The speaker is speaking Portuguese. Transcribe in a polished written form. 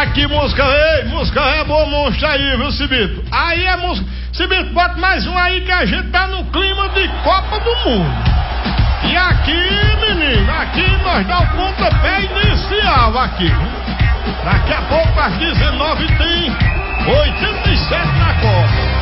que música, ei, música é boa, monstro aí, viu, Cibito? Aí é música. Cibito, bota mais um aí que a gente tá no clima de Copa do Mundo. E aqui, menino, aqui nós dá o pontapé inicial aqui. Daqui a pouco às 19h tem 87 na Copa.